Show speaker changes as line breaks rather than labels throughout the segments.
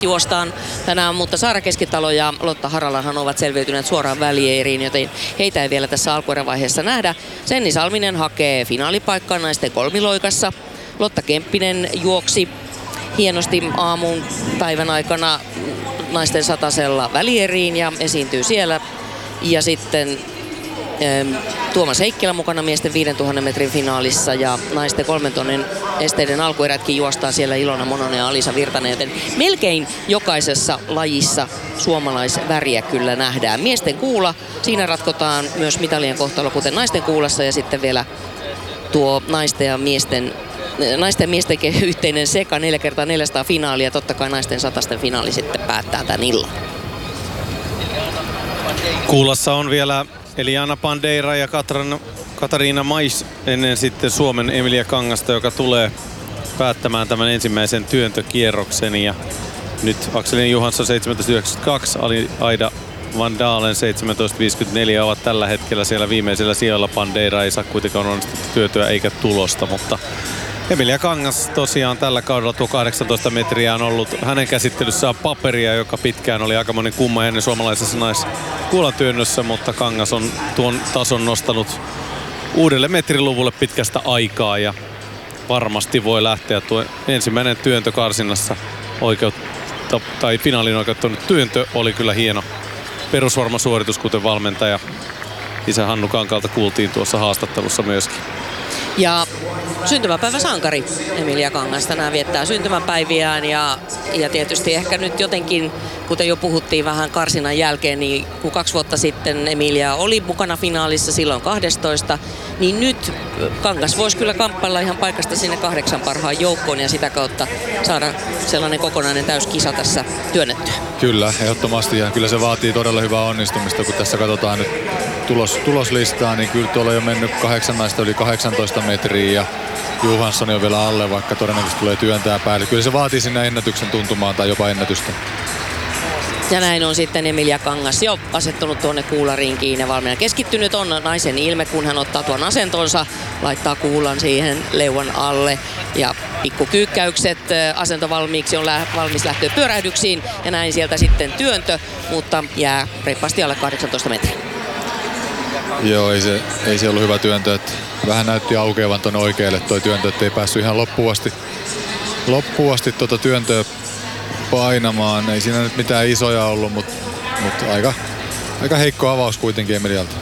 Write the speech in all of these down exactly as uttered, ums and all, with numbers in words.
juostaan tänään, mutta Saara Keskitalo ja Lotta Haralanhan ovat selviytyneet suoraan välieriin, joten heitä ei vielä tässä alkuerävaiheessa nähdä. Senni Salminen hakee finaalipaikkaa naisten kolmiloikassa. Lotta Kemppinen juoksi hienosti aamun päivän aikana naisten satasella välieriin ja esiintyy siellä. Ja sitten Tuomas Heikkilä mukana miesten viidentuhannen metrin finaalissa ja naisten kolmen tonnin esteiden alkuerätkin juostaan siellä Ilona Mononen ja Alisa Virtanen, joten melkein jokaisessa lajissa suomalaisväriä kyllä nähdään. Miesten kuula, siinä ratkotaan myös mitalien kohtalo kuten naisten kuulassa ja sitten vielä tuo naisten ja miesten Naisten ja miesten yhteinen seka neljä kertaa neljäsataa finaalia. Totta kai naisten satasten finaali sitten päättää tämän illan.
Kuulassa on vielä Eliana Bandeira ja Katran, Katariina Mais ennen sitten Suomen Emilia Kangasta, joka tulee päättämään tämän ensimmäisen työntökierroksen. Ja nyt Akselin Johansson seitsemäntoista yhdeksänkymmentäkaksi, Aida Van Dalen seitsemäntoista viisikymmentäneljä ovat tällä hetkellä siellä viimeisellä sijalla. Bandeira ei saa kuitenkaan onnistettu työtyä eikä tulosta, mutta Emilia Kangas tosiaan tällä kaudella tuo kahdeksantoista metriä on ollut hänen käsittelyssään paperia, joka pitkään oli aika monen kumma ennen suomalaisessa naiskuulantyönnössä, mutta Kangas on tuon tason nostanut uudelle metriluvulle pitkästä aikaa ja varmasti voi lähteä tuo ensimmäinen työntö karsinnassa oikeutta, tai finaalin oikeuttanut työntö oli kyllä hieno perusvarma suoritus, kuten valmentaja isä Hannu Kankalta kuultiin tuossa haastattelussa myöskin.
Ja syntymäpäiväsankari Emilia Kangas tänään viettää syntymäpäiviään ja, ja tietysti ehkä nyt jotenkin, kuten jo puhuttiin vähän karsinnan jälkeen, niin kun kaksi vuotta sitten Emilia oli mukana finaalissa silloin kahdestoista, niin nyt Kangas voisi kyllä kamppailla ihan paikasta sinne kahdeksan parhaan joukkoon ja sitä kautta saada sellainen kokonainen täyskisa tässä työnnettyä.
Kyllä, ehdottomasti ja kyllä se vaatii todella hyvää onnistumista, kun tässä katsotaan nyt tulos, tuloslistaa, niin kyllä tuolla on jo mennyt kahdeksan naista yli kahdeksantoista metriä ja Johansson on vielä alle, vaikka todennäköisesti tulee työntää päälle. Kyllä se vaatii sinne ennätyksen tuntumaan tai jopa ennätystä.
Ja näin on sitten Emilia Kangas jo asettunut tuonne kuularinkiin ja valmiina. Keskittynyt on naisen ilme, kun hän ottaa tuon asentonsa, laittaa kuulan siihen leuan alle ja pikkukyykkäykset, asento valmiiksi, on lä- valmis lähtöä pyörähdyksiin ja näin sieltä sitten työntö, mutta jää reippaasti alle kahdeksantoista metriä.
Joo, ei se, ei se ollut hyvä työntö, että vähän näytti aukeavan tuonne oikealle toi työntö, ettei päässyt ihan loppuasti, loppuasti tuota työntöä painamaan. Ei siinä nyt mitään isoja ollut, mutta, mutta aika, aika heikko avaus kuitenkin Emilialta.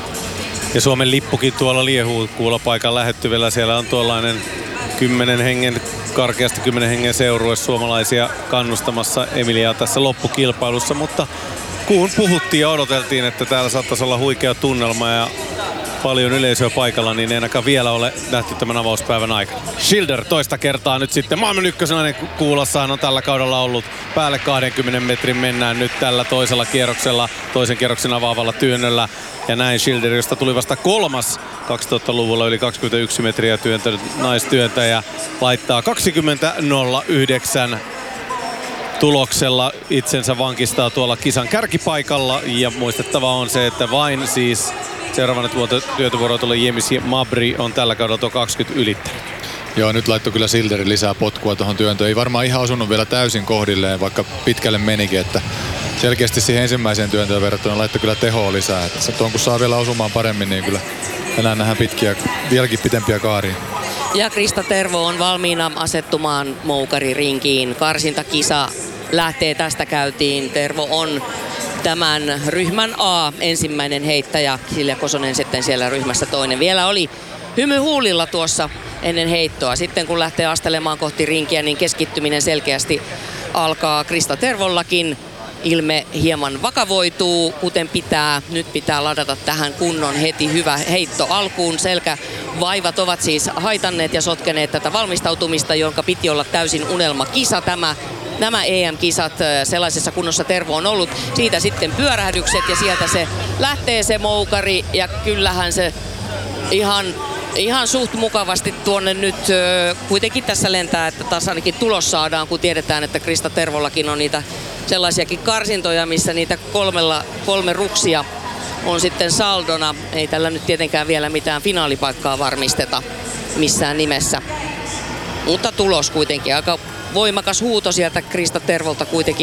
Ja Suomen lippukin tuolla liehuu kuulapaikan lähettyvillä. Siellä on tuollainen kymmenen hengen, karkeasti kymmenen hengen seurue suomalaisia kannustamassa Emiliaa tässä loppukilpailussa, mutta kun puhuttiin ja odoteltiin, että täällä saattaisi olla huikea tunnelma ja paljon yleisöä paikalla, niin ei ainakaan vielä ole nähty tämän avauspäivän aikana. Schilder toista kertaa nyt sitten maailman ykkösenä kuulassahan on tällä kaudella ollut. Päälle kahdenkymmenen metrin mennään nyt tällä toisella kierroksella, toisen kierroksen avaavalla työnnöllä. Ja näin Schilder, josta tuli vasta kolmas kaksituhattaluvulla yli kaksikymmentäyksi metriä työntänyt naistyöntäjä, laittaa kaksikymmentä nolla yhdeksän tuloksella itsensä vankistaa tuolla kisan kärkipaikalla. Ja muistettava on se, että vain siis seuraavana työtövuoroa tulee Jemis Mabri on tällä kaudella tuo kaksikymmentä ylittänyt.
Joo, nyt laittoi kyllä Schilder lisää potkua tuohon työntöön. Ei varmaan ihan osunut vielä täysin kohdilleen, vaikka pitkälle menikin. Että selkeästi siihen ensimmäiseen työntöön verrattuna laittoi kyllä tehoa lisää. Että tuon kun saa vielä osumaan paremmin, niin kyllä enää nähdään pitkiä, vieläkin pitempiä kaaria.
Ja Krista Tervo on valmiina asettumaan moukaririnkiin. Karsintakisa lähtee tästä käyntiin. Tervo on tämän ryhmän A ensimmäinen heittäjä. Silja Kosonen sitten siellä ryhmässä toinen. Vielä oli hymy huulilla tuossa ennen heittoa. Sitten kun lähtee astelemaan kohti rinkiä, niin keskittyminen selkeästi alkaa Krista Tervollakin. Ilme hieman vakavoituu, kuten pitää. Nyt pitää ladata tähän kunnon heti hyvä heitto alkuun. Selkävaivat ovat siis haitanneet ja sotkeneet tätä valmistautumista, jonka piti olla täysin unelmakisa. Tämä, nämä E M-kisat sellaisessa kunnossa Tervo on ollut. Siitä sitten pyörähdykset ja sieltä se lähtee se moukari ja kyllähän se ihan... Ihan suht mukavasti tuonne nyt kuitenkin tässä lentää, että taas ainakin tulos saadaan, kun tiedetään, että Krista Tervollakin on niitä sellaisiakin karsintoja, missä niitä kolmella, kolme ruksia on sitten saldona. Ei tällä nyt tietenkään vielä mitään finaalipaikkaa varmisteta missään nimessä. Mutta tulos kuitenkin, aika voimakas huuto sieltä Krista Tervolta kuitenkin